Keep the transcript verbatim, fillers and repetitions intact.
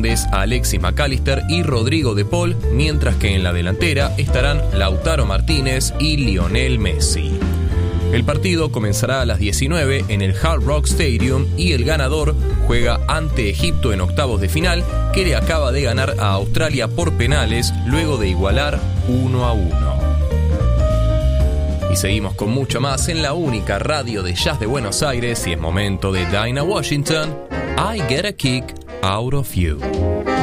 Fernández, Alexis McAllister y Rodrigo de Paul, mientras que en la delantera estarán Lautaro Martínez y Lionel Messi. El partido comenzará a las diecinueve en el Hard Rock Stadium y el ganador juega ante Egipto en octavos de final, que le acaba de ganar a Australia por penales luego de igualar uno a uno. Y seguimos con mucho más en la única radio de jazz de Buenos Aires y es momento de Dinah Washington, I Get a Kick Out of You.